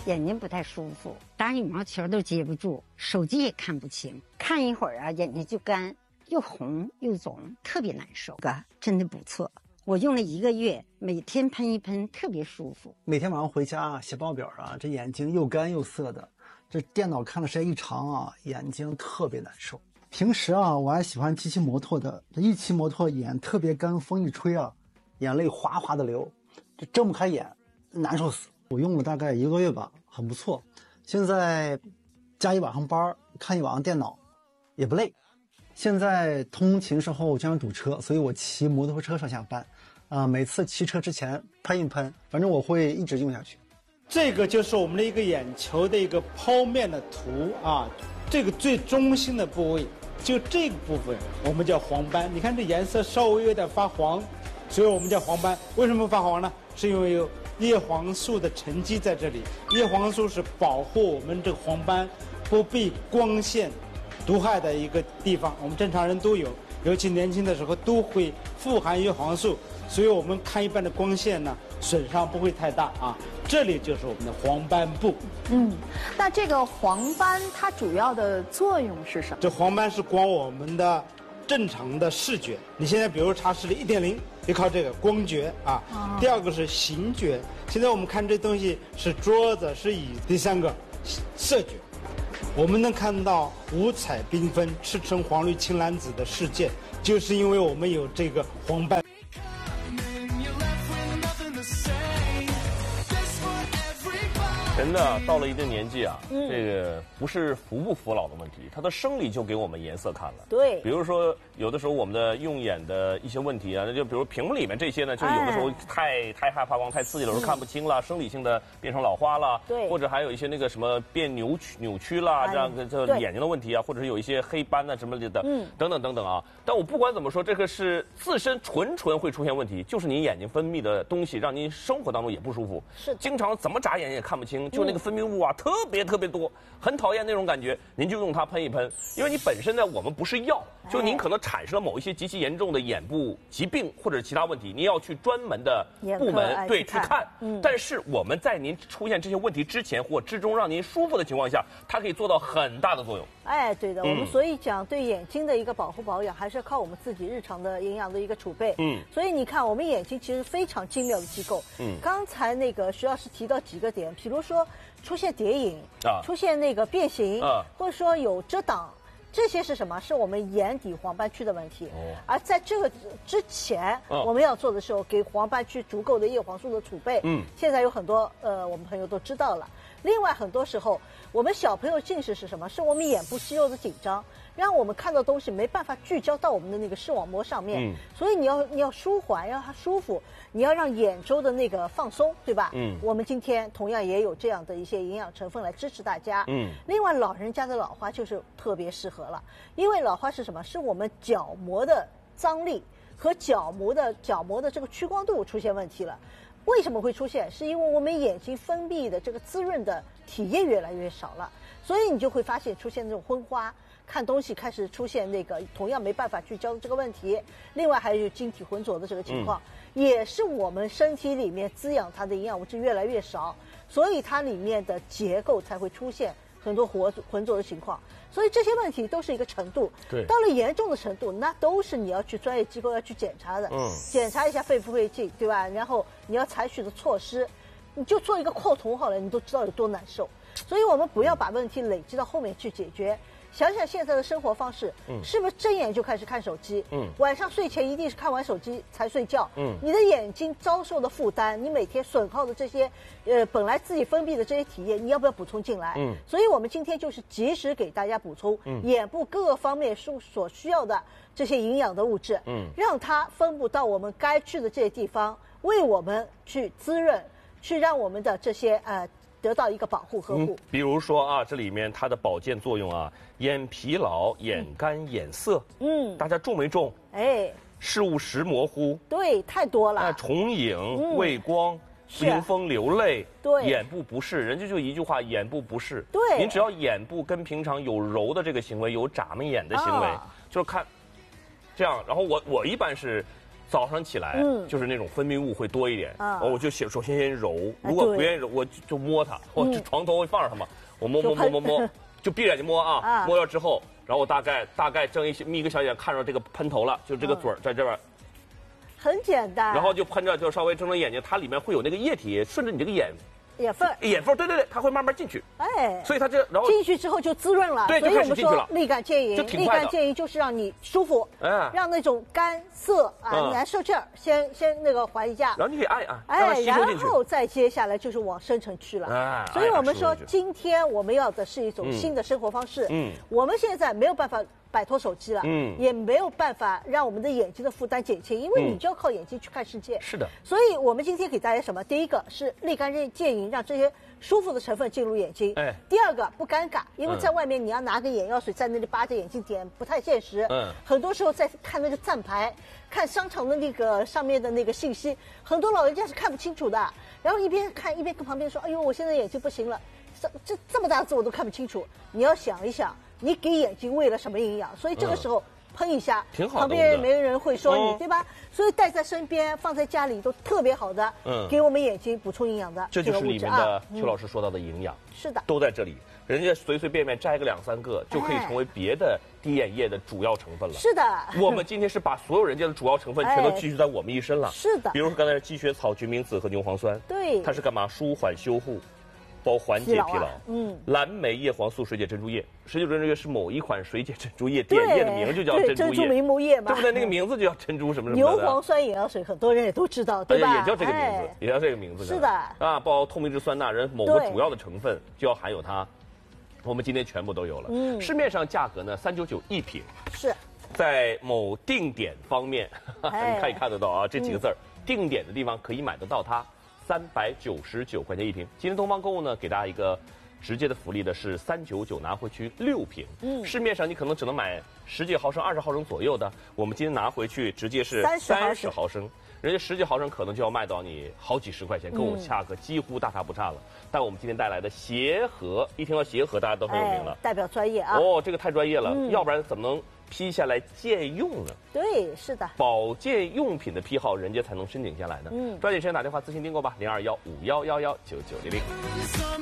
眼睛不太舒服，打羽毛球都接不住，手机也看不清，看一会儿啊眼睛就干，又红又肿，特别难受。真的不错，我用了1个月，每天喷一喷，特别舒服。 每天晚上回家写报表啊，这眼睛又干又涩的，这电脑看的时间一长啊，眼睛特别难受。平时啊，我还喜欢骑摩托的，这一骑摩托眼特别干，风一吹啊，眼泪哗哗的流，这睁不开眼，难受死。我用了大概1个月吧，很不错。现在加一晚上班，看一晚上电脑，也不累。现在通勤时候经常堵车，所以我骑摩托车上下班，每次骑车之前喷一喷，反正我会一直用下去。 这个就是我们的一个眼球的一个剖面的图啊，这个最中心的部位，就这个部分我们叫黄斑。你看这颜色稍微有点发黄，所以我们叫黄斑。为什么发黄呢？是因为有叶黄素的沉积在这里。叶黄素是保护我们这个黄斑不被光线毒害的一个地方，我们正常人都有，尤其年轻的时候都会富含叶黄素，所以我们看一般的光线呢，损伤不会太大啊。这里就是我们的黄斑部。 那这个黄斑它主要的作用是什么？ 这黄斑是光我们的正常的视觉。你现在比如查视力1.0，就靠这个光觉啊。第二个是形觉，现在我们看这东西是桌子是椅子。第3个色觉，我们能看到五彩缤纷、赤橙黄绿青蓝紫的世界，就是因为我们有这个黄斑。 人呢，到了一定年纪啊，这个不是服不服老的问题，他的生理就给我们颜色看了。 对， 比如说有的时候我们的用眼的一些问题啊，那就比如屏幕里面这些呢，就有的时候太害怕光太刺激了，有时候看不清了，生理性的变成老花了， 对， 或者还有一些那个什么变扭曲啦，这样这眼睛的问题啊，或者是有一些黑斑啊什么的，等等等等啊。但我不管怎么说，这个是自身纯会出现问题，就是你眼睛分泌的东西让您生活当中也不舒服， 是经常怎么眨眼也看不清。就那个分泌物啊，特别多，很讨厌那种感觉。您就用它喷一喷，因为你本身呢，我们不是药，就您可能产生了某一些极其严重的眼部疾病或者其他问题，您要去专门的部门去看。但是我们在您出现这些问题之前或之中，让您舒服的情况下，它可以做到很大的作用。 对的，我们所以讲对眼睛的一个保护保养，还是要靠我们自己日常的营养的一个储备。所以你看，我们眼睛其实非常精妙的机构。刚才那个徐老师提到几个点，比如说出现叠影出现那个变形或者说有遮挡，这些是什么？是我们眼底黄斑区的问题。而在这个之前，我们要做的时候，给黄斑区足够的叶黄素的储备。现在有很多我们朋友都知道了。另外，很多时候我们小朋友近视是什么？是我们眼部肌肉的紧张，让我们看到东西没办法聚焦到我们的那个视网膜上面。所以你要舒缓，要让它舒服，你要让眼周的那个放松，对吧？我们今天同样也有这样的一些营养成分来支持大家。另外，老人家的老花就是特别适合了，因为老花是什么？是我们角膜的张力和角膜的这个屈光度出现问题了。为什么会出现？是因为我们眼睛分泌的这个滋润的体液越来越少了，所以你就会发现出现这种昏花，看东西开始出现那个同样没办法聚焦的这个问题。另外还有晶体浑浊的这个情况，也是我们身体里面滋养它的营养物质越来越少，所以它里面的结构才会出现很多浑浊的情况。所以这些问题都是一个程度， 对， 到了严重的程度，那都是你要去专业机构要去检查的，检查一下肺不肺镜，对吧？然后你要采取的措施，你就做一个扩瞳好了，你都知道有多难受。所以我们不要把问题累积到后面去解决。想想现在的生活方式，是不是睁眼就开始看手机？晚上睡前一定是看完手机才睡觉。你的眼睛遭受的负担，你每天损耗的这些，本来自己分泌的这些体液，你要不要补充进来？所以我们今天就是及时给大家补充眼部各个方面所需要的这些营养的物质，让它分布到我们该去的这些地方，为我们去滋润，去让我们的这些得到一个保护呵护。 比如说啊，这里面它的保健作用啊，眼疲劳、眼干、眼涩，大家中没中？视物时模糊， 对，太多了。 重影、畏光、迎风流泪， 对， 眼部不适，人家就一句话，眼部不适。 对， 您只要眼部跟平常有揉的这个行为，有眨巴眼的行为，就是看这样。然后我一般是早上起来，就是那种分泌物会多一点，我就首先先揉，如果不愿意揉，我就摸它，我床头会放着它嘛，我摸，就闭着眼睛摸啊，摸了之后，然后我大概眯一个小眼，看着这个喷头了，就这个嘴儿在这边。 很简单， 然后就喷着，就稍微睁睁眼睛，它里面会有那个液体顺着你这个眼缝，对，它会慢慢进去。哎，所以它这然后进去之后就滋润了。 对，就开始进去了。 立竿见影，立竿见影就是让你舒服，让那种干涩难受劲儿先那个缓一下。 然后你可以按， 然后再接下来就是往深层去了。所以我们说今天我们要的是一种新的生活方式。我们现在没有办法摆脱手机了，也没有办法让我们的眼睛的负担减轻，因为你就要靠眼睛去看世界。 是的。 所以我们今天给大家什么？第一个是立竿见影，让这些舒服的成分进入眼睛。第二个不尴尬，因为在外面你要拿个眼药水在那里扒着眼睛点，不太现实。很多时候在看那个站牌，看商场的那个上面的那个信息，很多老人家是看不清楚的。然后一边看一边跟旁边说：“哎呦，我现在眼睛不行了，这么大的字我都看不清楚。”你要想一想，你给眼睛喂了什么营养？所以这个时候喷一下， 挺好的， 旁边没人会说你，对吧？所以带在身边，放在家里都特别好的，给我们眼睛补充营养的。 这就是里面的邱老师说到的营养， 是的， 都在这里。人家随便摘个2、3个，就可以成为别的滴眼液的主要成分了。 是的， 我们今天是把所有人家的主要成分全都寄居在我们一身了。 是的， 比如说刚才积雪草、决明子和牛磺酸， 对， 它是干嘛？舒缓修护。包缓解疲劳，蓝莓叶黄素水解珍珠液，19珍珠液是某一款水解珍珠液，点液的名就叫珍珠液， 珍珠明目液嘛， 对不对？那个名字就叫珍珠什么的。 牛磺酸眼药水，很多人也都知道，对吧？ 也叫这个名字，也叫这个名字。 是的， 啊，包透明质酸钠，人某个主要的成分就要含有它。我们今天全部都有了。市面上价格呢399一瓶， 是在某定点方面，你可以看得到啊，这几个字儿，定点的地方可以买得到它。399块钱一瓶。今天东方购物呢，给大家一个直接的福利的是399拿回去6瓶。市面上你可能只能买10几毫升、20毫升左右的，我们今天拿回去直接是30毫升。人家10几毫升可能就要卖到你好几十块钱，跟我们价格几乎大差不差了。但我们今天带来的鞋盒，一听到鞋盒，大家都很有名了， 代表专业啊。 哦，这个太专业了，要不然怎么能批下来借用呢？ 对，是的。 保健用品的批号，人家才能申请下来呢。抓紧时间打电话咨询订购吧，0215111990。